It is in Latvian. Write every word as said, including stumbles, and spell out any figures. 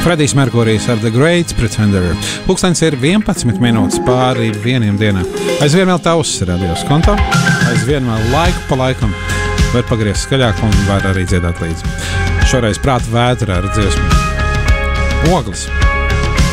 Fredijs Merkurijs ar The Great Pretender. Pulkstenis ir vienpadsmit minūtes pāri vieniem dienā. Aizvien vēl tavs radios konto, aizvien vēl laiku pa laikam var pagriezt skaļāk un var arī dziedāt līdzi. Šoreiz prāta vētra ar dziesmu Ogles.